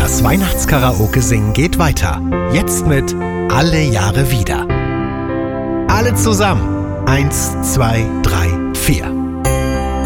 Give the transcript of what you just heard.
Das Weihnachtskaraoke-Singen geht weiter. Jetzt mit Alle Jahre wieder. Alle zusammen. 1, 2, 3, 4.